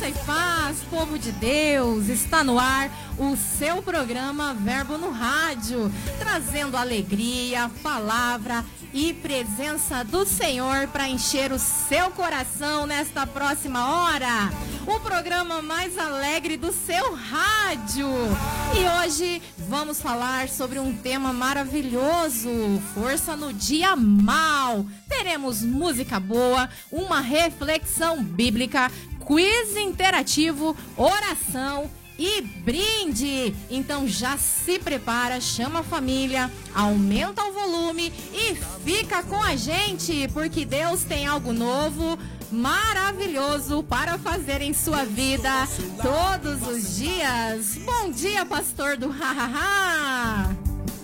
Graça e paz, povo de Deus, está no ar o seu programa Verbo no Rádio, trazendo alegria, palavra e presença do Senhor para encher o seu coração nesta próxima hora. O programa mais alegre do seu rádio. E hoje vamos falar sobre um tema maravilhoso, força no dia mal. Teremos música boa, uma reflexão bíblica, quiz interativo, oração e brinde. Então já se prepara, chama a família, aumenta o volume e fica com a gente, porque Deus tem algo novo, maravilhoso para fazer em sua vida todos os dias. Bom dia, pastor do Hahaha.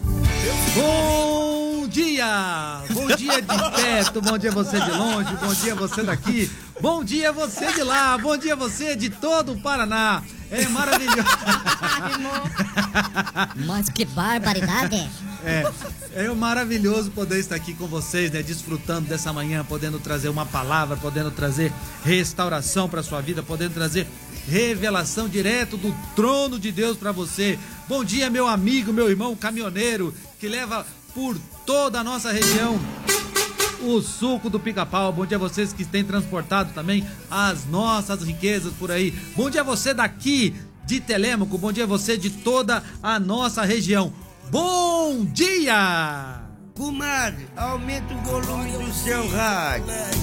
Bom dia! Bom dia de perto, bom dia você de longe, bom dia você daqui, bom dia você de lá, bom dia você de todo o Paraná. É maravilhoso. Mas que barbaridade! É maravilhoso poder estar aqui com vocês, né? Desfrutando dessa manhã, podendo trazer uma palavra, podendo trazer restauração para sua vida, podendo trazer revelação direto do trono de Deus para você. Bom dia, meu amigo, meu irmão caminhoneiro, que leva por toda a nossa região o suco do pica-pau. Bom dia a vocês que têm transportado também as nossas riquezas por aí. Bom dia a você daqui de Telêmaco, bom dia a você de toda a nossa região. Bom dia! Comadre, aumenta o volume do seu rádio.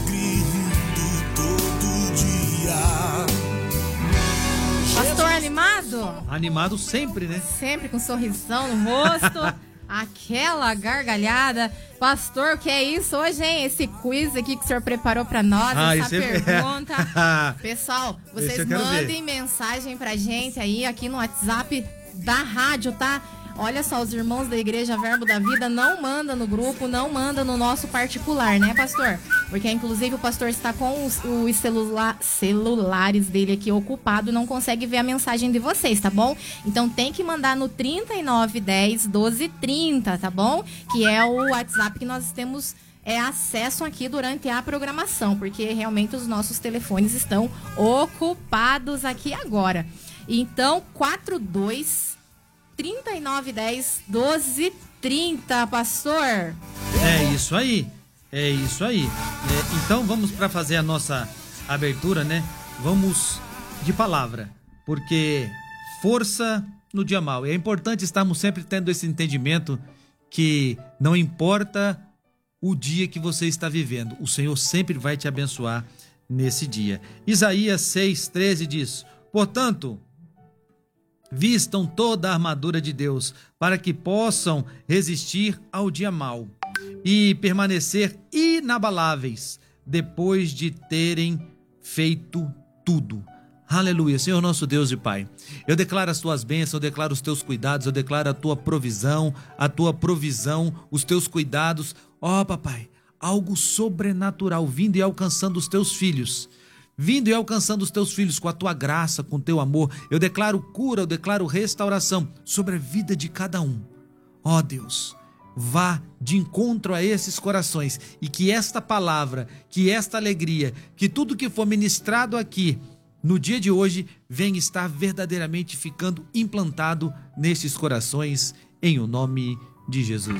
Pastor animado? Animado sempre, né? Sempre com um sorrisão no rosto, aquela gargalhada. Pastor, o que é isso hoje, hein? Esse quiz aqui que o senhor preparou pra nós, essa pergunta. Pessoal, vocês mandem mensagem pra gente aí, aqui no WhatsApp da rádio, tá? Olha só, os irmãos da Igreja Verbo da Vida não mandam no grupo, não mandam no nosso particular, né, pastor? Porque, inclusive, o pastor está com os celulares dele aqui ocupado e não consegue ver a mensagem de vocês, tá bom? Então, tem que mandar no 3910 1230, tá bom? Que é o WhatsApp que nós temos acesso aqui durante a programação, porque realmente os nossos telefones estão ocupados aqui agora. Então, 3910 1230, pastor. É isso aí. Então vamos para fazer a nossa abertura, né? Vamos de palavra, porque força no dia mal. É importante estarmos sempre tendo esse entendimento que não importa o dia que você está vivendo, o Senhor sempre vai te abençoar nesse dia. Isaías 6:13 diz: portanto, vistam toda a armadura de Deus, para que possam resistir ao dia mau e permanecer inabaláveis depois de terem feito tudo. Aleluia, Senhor nosso Deus e Pai, eu declaro as tuas bênçãos, eu declaro os teus cuidados, eu declaro a tua provisão, os teus cuidados. Ó, papai, algo sobrenatural vindo e alcançando os teus filhos. Vindo e alcançando os teus filhos com a tua graça, com o teu amor. Eu declaro cura, eu declaro restauração sobre a vida de cada um. Ó Deus, vá de encontro a esses corações e que esta palavra, que esta alegria, que tudo que for ministrado aqui no dia de hoje venha estar verdadeiramente ficando implantado nesses corações, em o nome de Jesus.